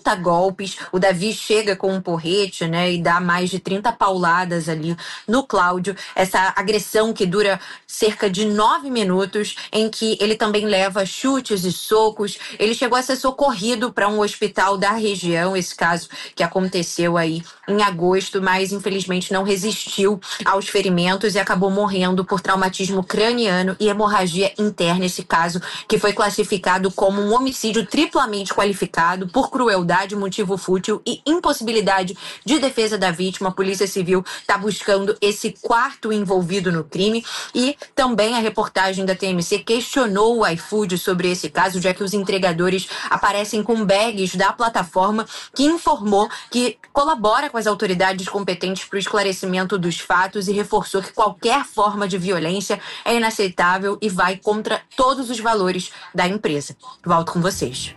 30 golpes. O Davi chega com um porrete, né, e dá mais de 30 pauladas ali no Cláudio. Essa agressão que dura cerca de 9 minutos, em que ele também leva chutes e socos. Ele chegou a ser socorrido para um hospital da região, esse caso que aconteceu aí em agosto, mas infelizmente não resistiu aos ferimentos e acabou morrendo por traumatismo craniano e hemorragia interna. Esse caso que foi classificado como um homicídio triplamente qualificado por crueldade, motivo fútil e impossibilidade de defesa da vítima. A Polícia Civil está buscando esse quarto envolvido no crime e também a reportagem da TMC questionou o iFood sobre esse caso, já que os entregadores aparecem com bags da plataforma que informou que colabora com as autoridades competentes para o esclarecimento dos fatos e reforçou que qualquer forma de violência é inaceitável e vai contra todos os valores da empresa. Volto com vocês.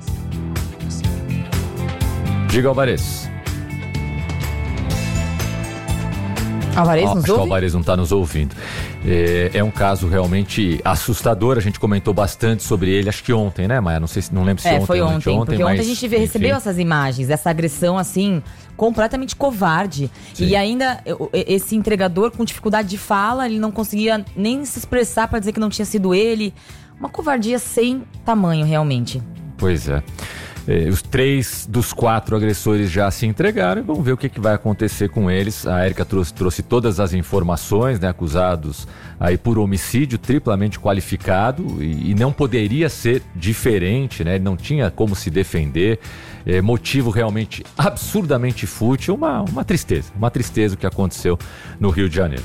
Diga, Alvarez. Alvarez nos ouve? Acho que o Alvarez não está nos ouvindo. É um caso realmente assustador. A gente comentou bastante sobre ele, acho que ontem, né, Maia? Não lembro se ontem foi ou ontem, porque mas, ontem a gente recebeu essas imagens, essa agressão, assim, completamente covarde. Sim. E ainda, esse entregador com dificuldade de fala, ele não conseguia nem se expressar para dizer que não tinha sido ele. Uma covardia sem tamanho, realmente. Pois é. Os 3 dos 4 agressores já se entregaram e vamos ver o que vai acontecer com eles. A Érica trouxe todas as informações, né, acusados aí por homicídio triplamente qualificado e não poderia ser diferente, né? Ele não tinha como se defender. Motivo realmente absurdamente fútil, uma tristeza o que aconteceu no Rio de Janeiro.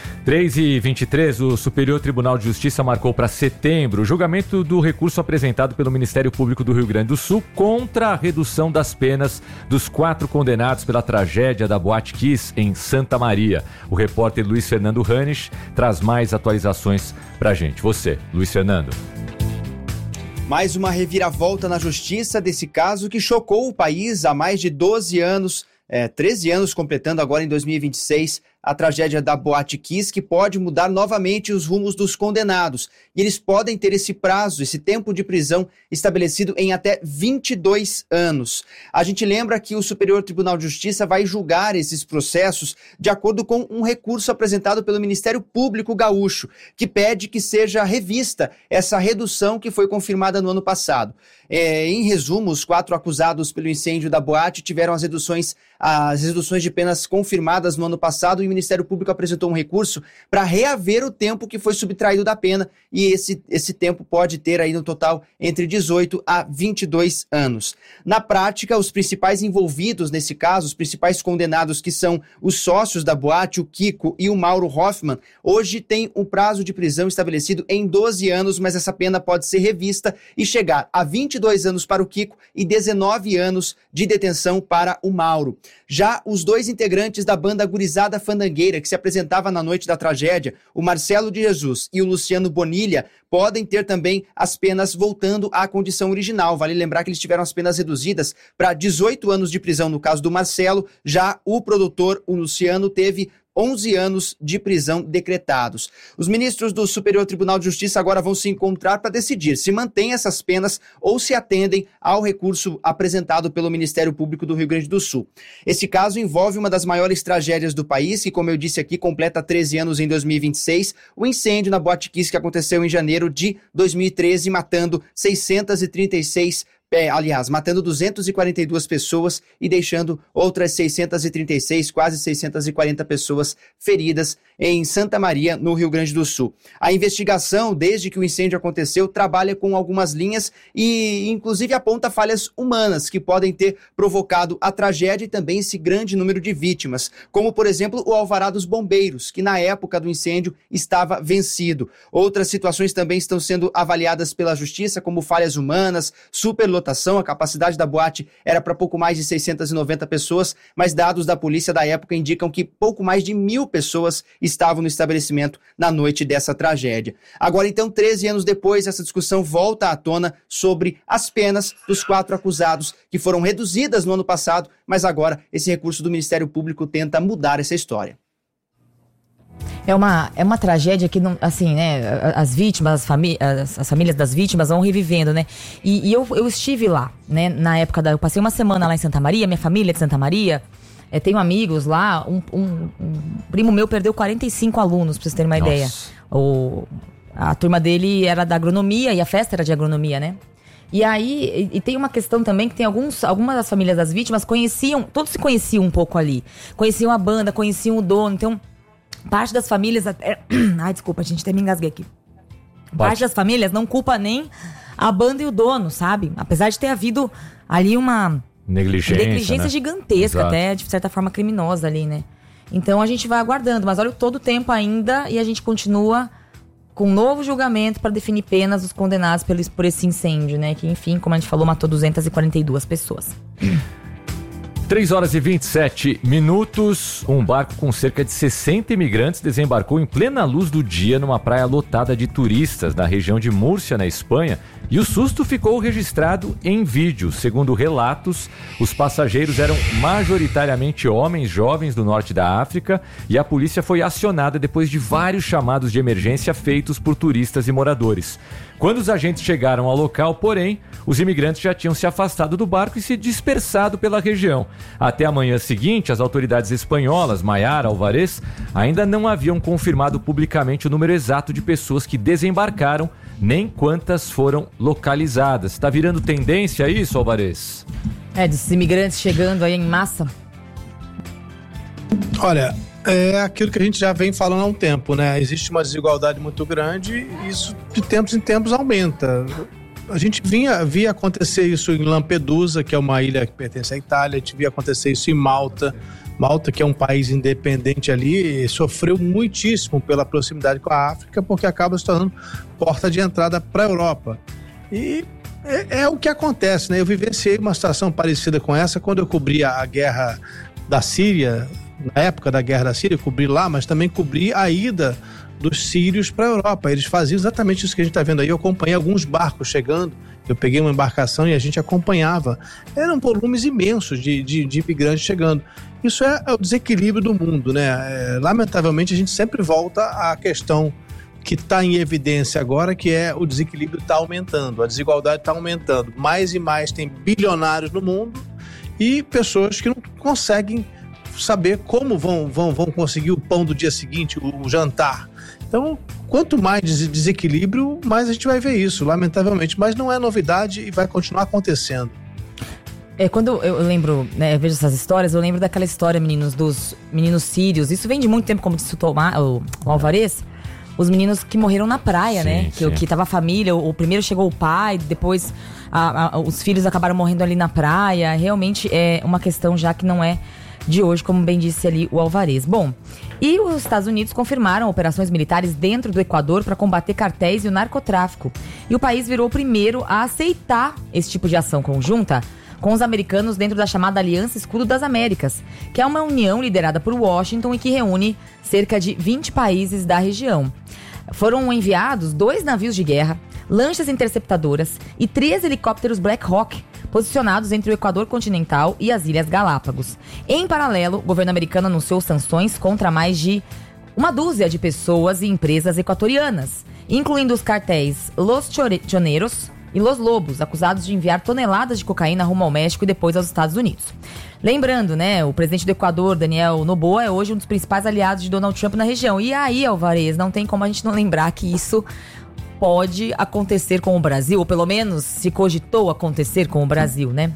3h23, o Superior Tribunal de Justiça marcou para setembro o julgamento do recurso apresentado pelo Ministério Público do Rio Grande do Sul contra a redução das penas dos 4 condenados pela tragédia da Boate Kiss em Santa Maria. O repórter Luiz Fernando Ranisch traz mais atualizações para a gente. Você, Luiz Fernando. Mais uma reviravolta na justiça desse caso que chocou o país há mais de 12 anos, 13 anos completando agora em 2026, a tragédia da Boate Kiss, que pode mudar novamente os rumos dos condenados. E eles podem ter esse prazo, esse tempo de prisão estabelecido em até 22 anos. A gente lembra que o Superior Tribunal de Justiça vai julgar esses processos de acordo com um recurso apresentado pelo Ministério Público Gaúcho, que pede que seja revista essa redução que foi confirmada no ano passado. Em resumo, os 4 acusados pelo incêndio da boate tiveram as reduções de penas confirmadas no ano passado e o Ministério Público apresentou um recurso para reaver o tempo que foi subtraído da pena e esse tempo pode ter aí no total entre 18 a 22 anos. Na prática, os principais envolvidos nesse caso, os principais condenados que são os sócios da boate, o Kiko e o Mauro Hoffman, hoje têm um prazo de prisão estabelecido em 12 anos, mas essa pena pode ser revista e chegar a 22 anos para o Kiko e 19 anos de detenção para o Mauro. Já os 2 integrantes da banda Gurizada Fandangueira, que se apresentava na noite da tragédia, o Marcelo de Jesus e o Luciano Bonilha, podem ter também as penas voltando à condição original. Vale lembrar que eles tiveram as penas reduzidas para 18 anos de prisão no caso do Marcelo, já o produtor, o Luciano, teve 11 anos de prisão decretados. Os ministros do Superior Tribunal de Justiça agora vão se encontrar para decidir se mantêm essas penas ou se atendem ao recurso apresentado pelo Ministério Público do Rio Grande do Sul. Esse caso envolve uma das maiores tragédias do país, que, como eu disse aqui, completa 13 anos em 2026, o incêndio na Boate Kiss que aconteceu em janeiro de 2013, matando 242 pessoas e deixando outras 636, quase 640 pessoas feridas em Santa Maria, no Rio Grande do Sul. A investigação, desde que o incêndio aconteceu, trabalha com algumas linhas e, inclusive, aponta falhas humanas que podem ter provocado a tragédia e também esse grande número de vítimas, como, por exemplo, o alvará dos bombeiros, que na época do incêndio estava vencido. Outras situações também estão sendo avaliadas pela Justiça, como falhas humanas, superlotação. A capacidade da boate era para pouco mais de 690 pessoas, mas dados da polícia da época indicam que pouco mais de 1.000 pessoas estavam no estabelecimento na noite dessa tragédia. Agora, então, 13 anos depois, essa discussão volta à tona sobre as penas dos 4 acusados, que foram reduzidas no ano passado, mas agora esse recurso do Ministério Público tenta mudar essa história. É uma tragédia que, não, assim, né, as vítimas, as famílias das vítimas vão revivendo, né? E eu estive lá, né, na época eu passei uma semana lá em Santa Maria, minha família é de Santa Maria, tenho amigos lá, um primo meu perdeu 45 alunos, pra vocês terem uma ideia. A turma dele era da agronomia e a festa era de agronomia, né? E aí, e tem uma questão também que tem algumas das famílias das vítimas todos se conheciam um pouco ali. Conheciam a banda, conheciam o dono, então... Parte das famílias até... Ai, desculpa, gente, até me engasguei aqui. Parte das famílias não culpa nem a banda e o dono, sabe? Apesar de ter havido ali uma... Negligência, né? Gigantesca. Exato. Até, de certa forma, criminosa ali, né? Então a gente vai aguardando. Mas olha, todo o tempo ainda e a gente continua com um novo julgamento para definir penas dos condenados por esse incêndio, né? Que, enfim, como a gente falou, matou 242 pessoas. 3h27. Um barco com cerca de 60 imigrantes desembarcou em plena luz do dia numa praia lotada de turistas na região de Múrcia, na Espanha, e o susto ficou registrado em vídeo. Segundo relatos, os passageiros eram majoritariamente homens jovens do norte da África e a polícia foi acionada depois de vários chamados de emergência feitos por turistas e moradores. Quando os agentes chegaram ao local, porém, os imigrantes já tinham se afastado do barco e se dispersado pela região. Até a manhã seguinte, as autoridades espanholas, Maiara, Alvarez, ainda não haviam confirmado publicamente o número exato de pessoas que desembarcaram, nem quantas foram localizadas. Está virando tendência isso, Alvarez? Dos imigrantes chegando aí em massa? Olha, é aquilo que a gente já vem falando há um tempo, né? Existe uma desigualdade muito grande e isso de tempos em tempos aumenta. A gente via acontecer isso em Lampedusa, que é uma ilha que pertence à Itália, a gente via acontecer isso em Malta. Malta, que é um país independente ali, sofreu muitíssimo pela proximidade com a África, porque acaba se tornando porta de entrada para a Europa. E é o que acontece, né? Eu vivenciei uma situação parecida com essa quando eu cobria a guerra da Síria, na época da guerra da Síria, eu cobri lá, mas também cobri a ida dos sírios para a Europa. Eles faziam exatamente isso que a gente está vendo aí. Eu acompanhei alguns barcos chegando, eu peguei uma embarcação e a gente acompanhava. Eram volumes imensos de imigrantes chegando. Isso é o desequilíbrio do mundo, né? Lamentavelmente, a gente sempre volta à questão que está em evidência agora, que é o desequilíbrio está aumentando, a desigualdade está aumentando. Mais e mais tem bilionários no mundo e pessoas que não conseguem saber como vão conseguir o pão do dia seguinte, o jantar. Então, quanto mais desequilíbrio, mais a gente vai ver isso, lamentavelmente. Mas não é novidade e vai continuar acontecendo. Quando eu lembro, né, eu vejo essas histórias, eu lembro daquela história, meninos, dos meninos sírios. Isso vem de muito tempo, como disse o Alvarez. Os meninos que morreram na praia, sim, né? Sim. Que tava a família, o primeiro chegou o pai, depois os filhos acabaram morrendo ali na praia. Realmente é uma questão já que não é de hoje, como bem disse ali o Alvarez. Bom, e os Estados Unidos confirmaram operações militares dentro do Equador para combater cartéis e o narcotráfico. E o país virou o primeiro a aceitar esse tipo de ação conjunta com os americanos dentro da chamada Aliança Escudo das Américas, que é uma união liderada por Washington e que reúne cerca de 20 países da região. Foram enviados 2 navios de guerra, lanchas interceptadoras e 3 helicópteros Black Hawk, posicionados entre o Equador continental e as Ilhas Galápagos. Em paralelo, o governo americano anunciou sanções contra mais de 12 de pessoas e empresas equatorianas, incluindo os cartéis Los Choneros e Los Lobos, acusados de enviar toneladas de cocaína rumo ao México e depois aos Estados Unidos. Lembrando, né, o presidente do Equador, Daniel Noboa, é hoje um dos principais aliados de Donald Trump na região. E aí, Alvarez, não tem como a gente não lembrar que isso pode acontecer com o Brasil, ou pelo menos se cogitou acontecer com o Brasil, né?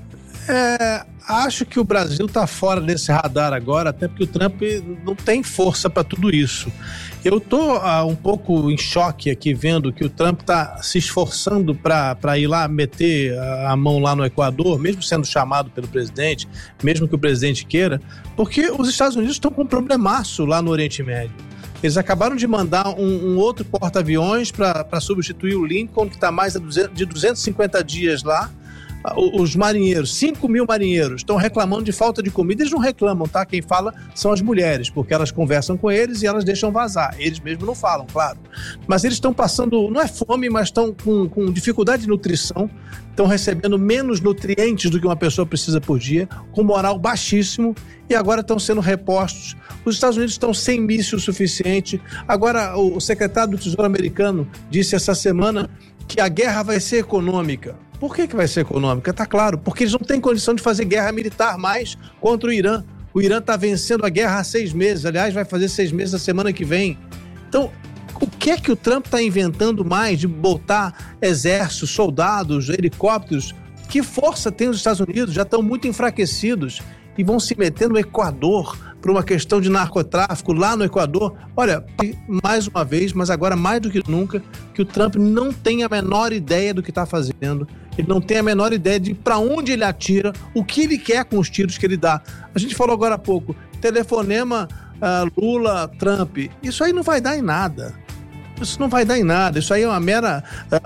Acho que o Brasil está fora desse radar agora, até porque o Trump não tem força para tudo isso. Eu estou um pouco em choque aqui vendo que o Trump está se esforçando para ir lá meter a mão lá no Equador, mesmo sendo chamado pelo presidente, mesmo que o presidente queira, porque os Estados Unidos estão com um problemaço lá no Oriente Médio. Eles acabaram de mandar um outro porta-aviões para substituir o Lincoln, que está mais de 250 dias lá. os marinheiros, 5 mil marinheiros, estão reclamando de falta de comida. Eles não reclamam, tá? Quem fala são as mulheres, porque elas conversam com eles e elas deixam vazar. Eles mesmos não falam, claro. Mas eles estão passando, não é fome, mas estão com dificuldade de nutrição, estão recebendo menos nutrientes do que uma pessoa precisa por dia, com moral baixíssimo, e agora estão sendo repostos. Os Estados Unidos estão sem míssil suficiente. Agora, o secretário do Tesouro americano disse essa semana que a guerra vai ser econômica. Por que vai ser econômica? Tá claro, porque eles não têm condição de fazer guerra militar mais contra o Irã. O Irã está vencendo a guerra há 6 meses. Aliás, vai fazer 6 meses na semana que vem. Então, o que é que o Trump está inventando mais de botar exército, soldados, helicópteros? Que força tem os Estados Unidos? Já estão muito enfraquecidos e vão se meter no Equador por uma questão de narcotráfico lá no Equador. Olha, mais uma vez, mas agora mais do que nunca, que o Trump não tem a menor ideia do que está fazendo. Ele não tem a menor ideia de para onde ele atira, o que ele quer com os tiros que ele dá. A gente falou agora há pouco, telefonema Lula-Trump. Isso aí não vai dar em nada. Isso não vai dar em nada. Isso aí é uma mera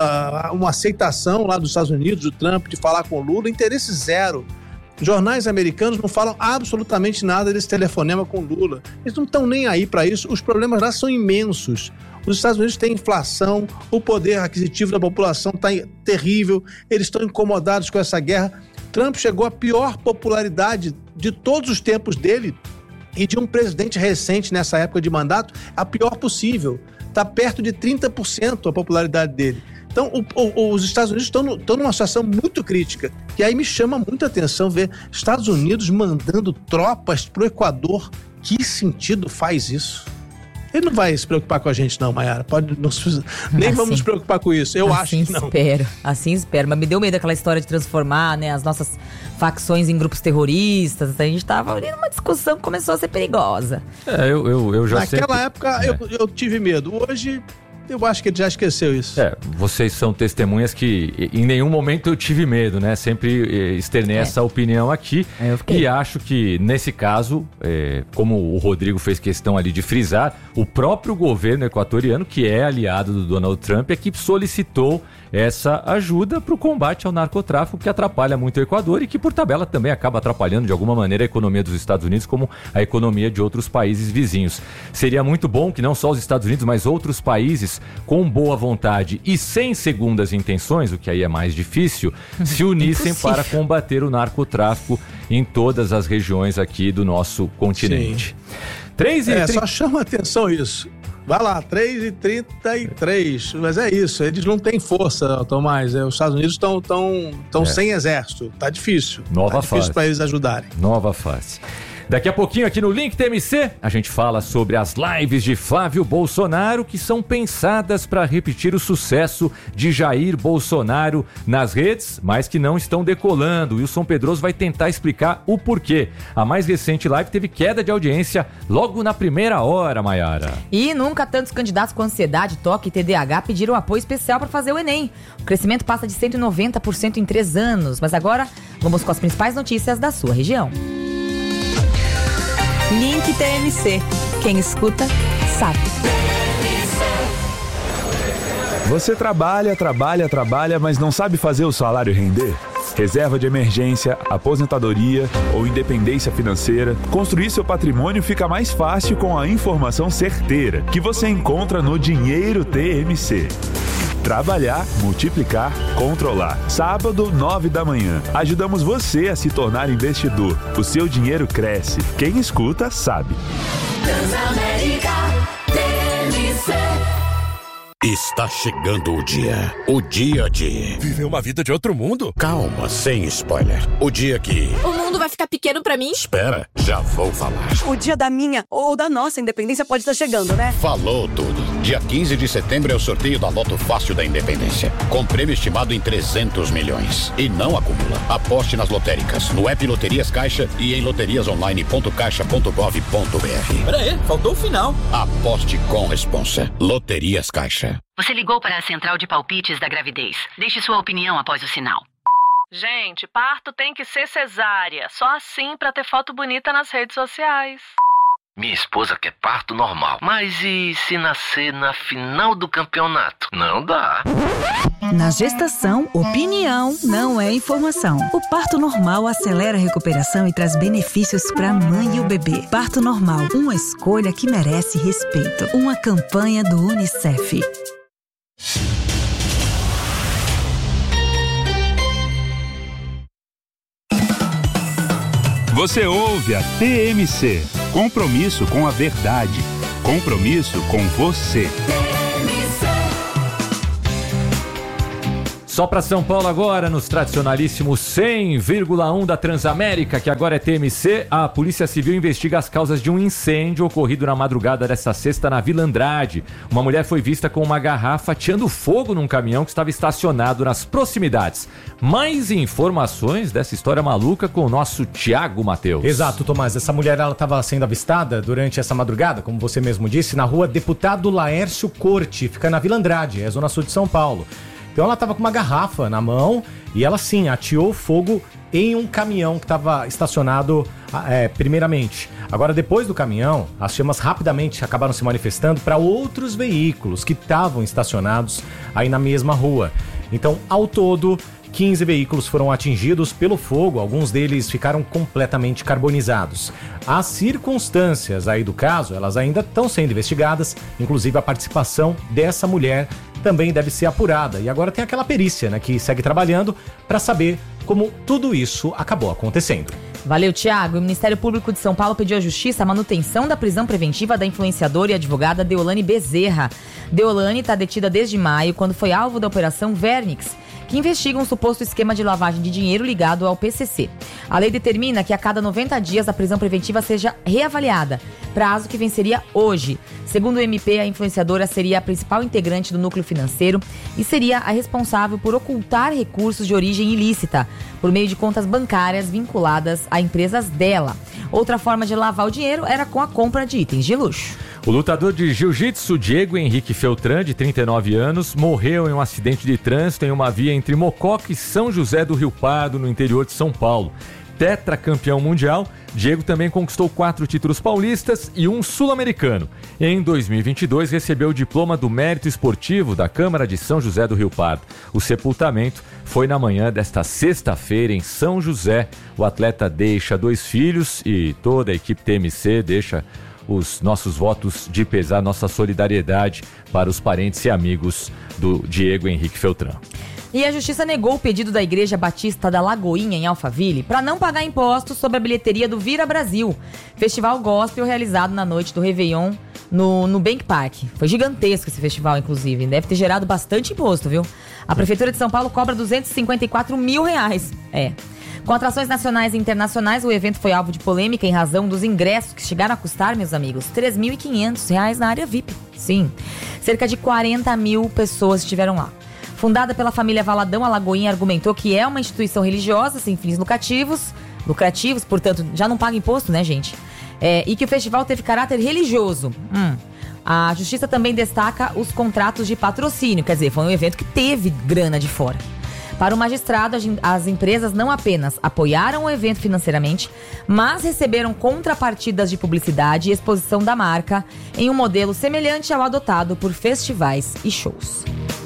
uma aceitação lá dos Estados Unidos, do Trump, de falar com o Lula. Interesse zero. Jornais americanos não falam absolutamente nada desse telefonema com Lula. Eles não estão nem aí para isso. Os problemas lá são imensos. Os Estados Unidos têm inflação, o poder aquisitivo da população está terrível, eles estão incomodados com essa guerra. Trump chegou à pior popularidade de todos os tempos dele e de um presidente recente nessa época de mandato, a pior possível. Está perto de 30% a popularidade dele. Então, os Estados Unidos estão numa situação muito crítica. E aí me chama muita atenção ver Estados Unidos mandando tropas para o Equador. Que sentido faz isso? Ele não vai se preocupar com a gente não, Mayara. Nem vamos nos preocupar com isso. Eu acho que não. Assim espero. Mas me deu medo aquela história de transformar, né, as nossas facções em grupos terroristas. A gente tava ali numa discussão que começou a ser perigosa. Eu já sei. Naquela época eu tive medo. Hoje eu acho que ele já esqueceu isso. Vocês são testemunhas que em nenhum momento eu tive medo, né? Sempre externei essa opinião aqui. E acho que, nesse caso, como o Rodrigo fez questão ali de frisar, o próprio governo equatoriano, que é aliado do Donald Trump, é que solicitou essa ajuda para o combate ao narcotráfico, que atrapalha muito o Equador e que, por tabela, também acaba atrapalhando de alguma maneira a economia dos Estados Unidos, como a economia de outros países vizinhos. Seria muito bom que não só os Estados Unidos, mas outros países, com boa vontade e sem segundas intenções, o que aí é mais difícil, se unissem para combater o narcotráfico em todas as regiões aqui do nosso continente. 3h30. Só chama atenção isso. Vai lá, 3h33. Mas é isso, eles não têm força, Tomás. Os Estados Unidos estão sem exército. Tá difícil. Nova fase. Difícil para eles ajudarem. Nova fase. Daqui a pouquinho aqui no Link TMC, a gente fala sobre as lives de Flávio Bolsonaro que são pensadas para repetir o sucesso de Jair Bolsonaro nas redes, mas que não estão decolando. O Wilson Pedroso vai tentar explicar o porquê. A mais recente live teve queda de audiência logo na primeira hora, Mayara. E nunca tantos candidatos com ansiedade, toque e TDAH pediram apoio especial para fazer o Enem. O crescimento passa de 190% em 3 anos. Mas agora, vamos com as principais notícias da sua região. Link TMC. Quem escuta, sabe. Você trabalha, mas não sabe fazer o salário render? Reserva de emergência, aposentadoria ou independência financeira, construir seu patrimônio fica mais fácil com a informação certeira que você encontra no Dinheiro TMC. Trabalhar, multiplicar, controlar. Sábado, 9 da manhã. Ajudamos você a se tornar investidor. O seu dinheiro cresce. Quem escuta, sabe. Transamérica TMC. Está chegando o dia de viver uma vida de outro mundo. Calma, sem spoiler. O dia que o mundo vai ficar pequeno pra mim? Espera, já vou falar. O dia da minha ou da nossa independência pode estar chegando, né? Falou tudo. Dia 15 de setembro é o sorteio da Loto Fácil da Independência, com prêmio estimado em 300 milhões. E não acumula. Aposte nas lotéricas, no app Loterias Caixa e em loteriasonline.caixa.gov.br. Peraí, faltou o final. Aposte com responsa. Loterias Caixa. Você ligou para a central de palpites da gravidez. Deixe sua opinião após o sinal. Gente, parto tem que ser cesárea. Só assim pra ter foto bonita nas redes sociais. Minha esposa quer parto normal. Mas e se nascer na final do campeonato? Não dá. Na gestação, opinião não é informação. O parto normal acelera a recuperação e traz benefícios para a mãe e o bebê. Parto normal, uma escolha que merece respeito. Uma campanha do UNICEF. Você ouve a TMC. Compromisso com a verdade. Compromisso com você. Só para São Paulo agora, nos tradicionalíssimos 100,1 da Transamérica, que agora é TMC, a Polícia Civil investiga as causas de um incêndio ocorrido na madrugada desta sexta na Vila Andrade. Uma mulher foi vista com uma garrafa ateando fogo num caminhão que estava estacionado nas proximidades. Mais informações dessa história maluca com o nosso Thiago Matheus. Exato, Tomás. Essa mulher estava sendo avistada durante essa madrugada, como você mesmo disse, na rua Deputado Laércio Corte, fica na Vila Andrade, é a zona sul de São Paulo. Então ela estava com uma garrafa na mão e ela sim ateou fogo em um caminhão que estava estacionado primeiramente. Agora, depois do caminhão, as chamas rapidamente acabaram se manifestando para outros veículos que estavam estacionados aí na mesma rua. Então, ao todo, 15 veículos foram atingidos pelo fogo, alguns deles ficaram completamente carbonizados. As circunstâncias aí do caso, elas ainda estão sendo investigadas, inclusive a participação dessa mulher também deve ser apurada. E agora tem aquela perícia, né, que segue trabalhando para saber como tudo isso acabou acontecendo. Valeu, Thiago. O Ministério Público de São Paulo pediu à Justiça a manutenção da prisão preventiva da influenciadora e advogada Deolane Bezerra. Deolane está detida desde maio, quando foi alvo da Operação Vernix, que investiga um suposto esquema de lavagem de dinheiro ligado ao PCC. A lei determina que a cada 90 dias a prisão preventiva seja reavaliada, prazo que venceria hoje. Segundo o MP, a influenciadora seria a principal integrante do núcleo financeiro e seria a responsável por ocultar recursos de origem ilícita por meio de contas bancárias vinculadas a empresas dela. Outra forma de lavar o dinheiro era com a compra de itens de luxo. O lutador de jiu-jitsu Diego Henrique Feltran, de 39 anos, morreu em um acidente de trânsito em uma via entre Mococa e São José do Rio Pardo, no interior de São Paulo. Tetracampeão mundial, Diego também conquistou 4 títulos paulistas e um sul-americano. Em 2022, recebeu o diploma do Mérito Esportivo da Câmara de São José do Rio Pardo. O sepultamento foi na manhã desta sexta-feira em São José. O atleta deixa 2 filhos e toda a equipe TMC deixa os nossos votos de pesar, nossa solidariedade para os parentes e amigos do Diego Henrique Feltran. E a Justiça negou o pedido da Igreja Batista da Lagoinha, em Alphaville, para não pagar impostos sobre a bilheteria do Vira Brasil, festival gospel realizado na noite do Réveillon no Bank Park. Foi gigantesco esse festival, inclusive. Deve ter gerado bastante imposto, viu? A Prefeitura de São Paulo cobra R$254 mil. Com atrações nacionais e internacionais, o evento foi alvo de polêmica em razão dos ingressos que chegaram a custar, meus amigos, R$3.500 na área VIP. Sim, cerca de 40 mil pessoas estiveram lá. Fundada pela família Valadão, a Lagoinha argumentou que é uma instituição religiosa sem fins lucrativos, portanto, já não paga imposto, né, gente? E que o festival teve caráter religioso. A Justiça também destaca os contratos de patrocínio, quer dizer, foi um evento que teve grana de fora. Para o magistrado, as empresas não apenas apoiaram o evento financeiramente, mas receberam contrapartidas de publicidade e exposição da marca em um modelo semelhante ao adotado por festivais e shows.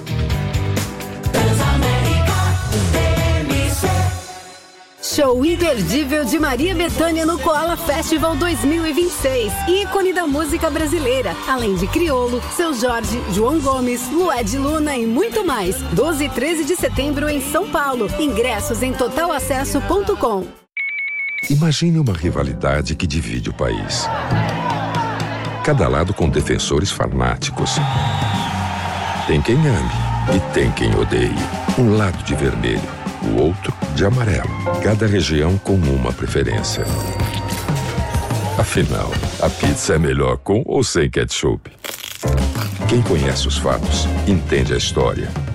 Show imperdível de Maria Bethânia no Koala Festival 2026. Ícone da música brasileira. Além de Criolo, Seu Jorge, João Gomes, Lued Luna e muito mais. 12 e 13 de setembro em São Paulo. Ingressos em totalacesso.com. Imagine uma rivalidade que divide o país. Cada lado com defensores fanáticos. Tem quem ame e tem quem odeie. Um lado de vermelho, o outro de amarelo. Cada região com uma preferência. Afinal, a pizza é melhor com ou sem ketchup? Quem conhece os fatos, entende a história.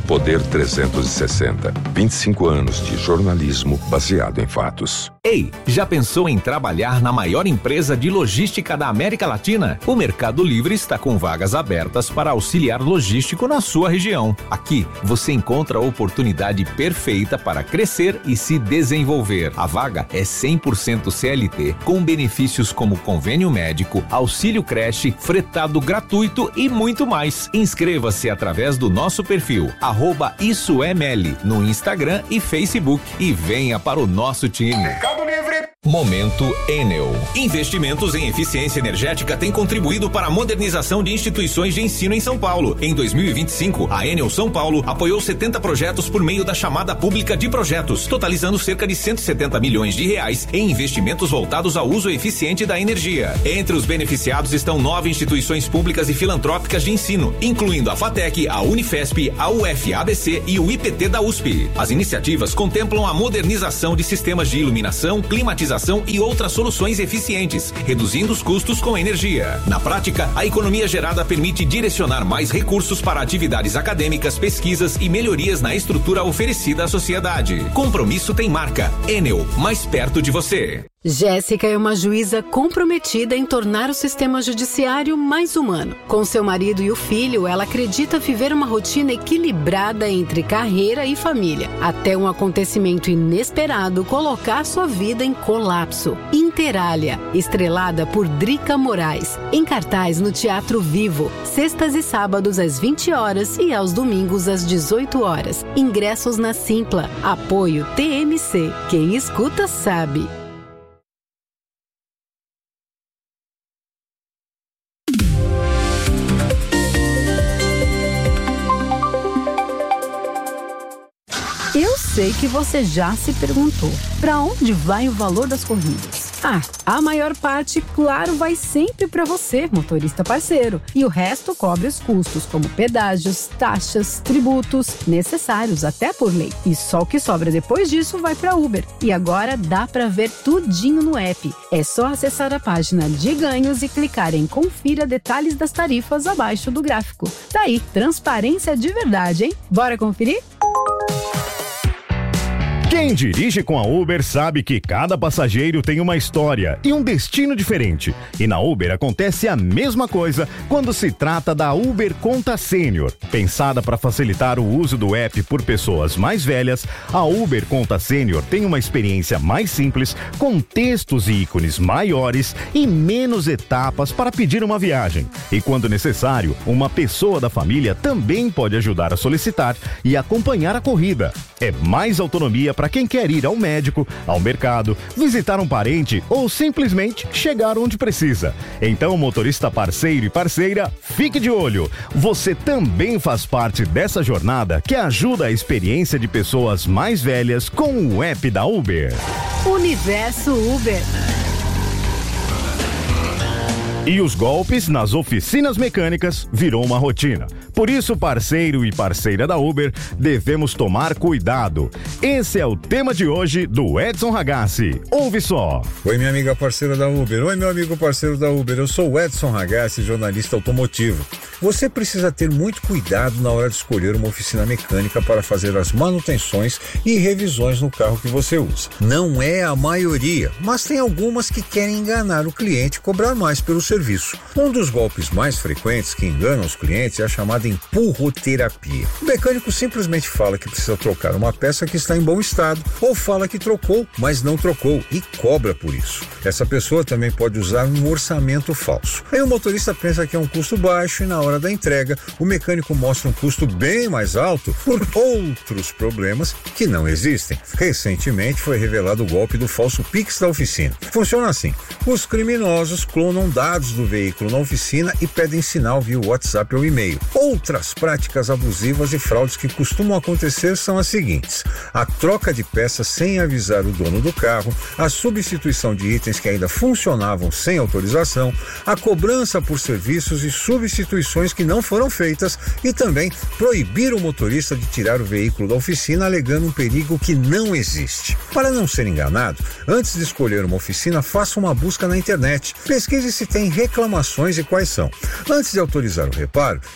Poder 360. 25 anos de jornalismo baseado em fatos. Ei, já pensou em trabalhar na maior empresa de logística da América Latina? O Mercado Livre está com vagas abertas para auxiliar logístico na sua região. Aqui, você encontra a oportunidade perfeita para crescer e se desenvolver. A vaga é 100% CLT, com benefícios como convênio médico, auxílio creche, fretado gratuito e muito mais. Inscreva-se através do nosso perfil, @IsoEML, no Instagram e Facebook, e venha para o nosso time. Momento Enel. Investimentos em eficiência energética têm contribuído para a modernização de instituições de ensino em São Paulo. Em 2025, a Enel São Paulo apoiou 70 projetos por meio da chamada pública de projetos, totalizando cerca de 170 milhões de reais em investimentos voltados ao uso eficiente da energia. Entre os beneficiados estão 9 instituições públicas e filantrópicas de ensino, incluindo a FATEC, a Unifesp, a UFABC e o IPT da USP. As iniciativas contemplam a modernização de sistemas de iluminação, climatização e outras soluções eficientes, reduzindo os custos com energia. Na prática, a economia gerada permite direcionar mais recursos para atividades acadêmicas, pesquisas e melhorias na estrutura oferecida à sociedade. Compromisso tem marca. Enel, mais perto de você. Jéssica é uma juíza comprometida em tornar o sistema judiciário mais humano. Com seu marido e o filho, ela acredita viver uma rotina equilibrada entre carreira e família, até um acontecimento inesperado colocar sua vida em colapso. Interália, estrelada por Drica Moraes, em cartaz no Teatro Vivo, sextas e sábados às 20 horas e aos domingos às 18 horas. Ingressos na Simpla. Apoio TMC. Quem escuta sabe. Eu sei que você já se perguntou, para onde vai o valor das corridas? A maior parte, claro, vai sempre para você, motorista parceiro. E o resto cobre os custos, como pedágios, taxas, tributos, necessários até por lei. E só o que sobra depois disso vai para Uber. E agora dá para ver tudinho no app. É só acessar a página de ganhos e clicar em Confira detalhes das tarifas abaixo do gráfico. Daí, transparência de verdade, hein? Bora conferir? Quem dirige com a Uber sabe que cada passageiro tem uma história e um destino diferente. E na Uber acontece a mesma coisa quando se trata da Uber Conta Sênior. Pensada para facilitar o uso do app por pessoas mais velhas, a Uber Conta Sênior tem uma experiência mais simples, com textos e ícones maiores e menos etapas para pedir uma viagem. E quando necessário, uma pessoa da família também pode ajudar a solicitar e acompanhar a corrida. É mais autonomia para quem quer ir ao médico, ao mercado, visitar um parente ou simplesmente chegar onde precisa. Então, motorista parceiro e parceira, fique de olho. Você também faz parte dessa jornada que ajuda a experiência de pessoas mais velhas com o app da Uber. Universo Uber. E os golpes nas oficinas mecânicas virou uma rotina. Por isso, parceiro e parceira da Uber, devemos tomar cuidado. Esse é o tema de hoje do Edson Ragazzi. Ouve só. Oi, minha amiga parceira da Uber. Oi, meu amigo parceiro da Uber. Eu sou o Edson Ragazzi, jornalista automotivo. Você precisa ter muito cuidado na hora de escolher uma oficina mecânica para fazer as manutenções e revisões no carro que você usa. Não é a maioria, mas tem algumas que querem enganar o cliente e cobrar mais pelo serviço. Um dos golpes mais frequentes que enganam os clientes é a chamada empurroterapia. O mecânico simplesmente fala que precisa trocar uma peça que está em bom estado, ou fala que trocou, mas não trocou, e cobra por isso. Essa pessoa também pode usar um orçamento falso. Aí o motorista pensa que é um custo baixo e na hora da entrega o mecânico mostra um custo bem mais alto por outros problemas que não existem. Recentemente foi revelado o golpe do falso Pix da oficina. Funciona assim: os criminosos clonam dados do veículo na oficina e pedem sinal via WhatsApp ou e-mail. Outras práticas abusivas e fraudes que costumam acontecer são as seguintes: a troca de peças sem avisar o dono do carro, a substituição de itens que ainda funcionavam sem autorização, a cobrança por serviços e substituições que não foram feitas, e também proibir o motorista de tirar o veículo da oficina alegando um perigo que não existe. Para não ser enganado, antes de escolher uma oficina, faça uma busca na internet. Pesquise se tem reclamações e quais são. Antes de autorizar o reparo, exija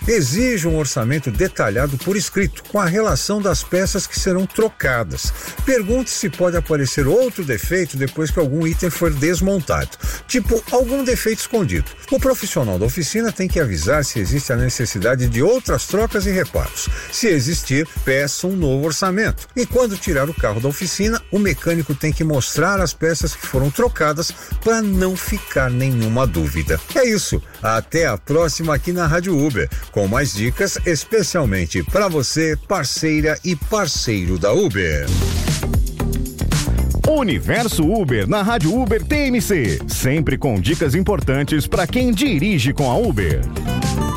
Exija um orçamento detalhado por escrito, com a relação das peças que serão trocadas. Pergunte se pode aparecer outro defeito depois que algum item for desmontado, tipo algum defeito escondido. O profissional da oficina tem que avisar se existe a necessidade de outras trocas e reparos. Se existir, peça um novo orçamento. E quando tirar o carro da oficina, o mecânico tem que mostrar as peças que foram trocadas para não ficar nenhuma dúvida. É isso. Até a próxima aqui na Rádio Uber, com mais dicas especialmente para você, parceira e parceiro da Uber. Universo Uber na Rádio Uber TMC, sempre com dicas importantes para quem dirige com a Uber.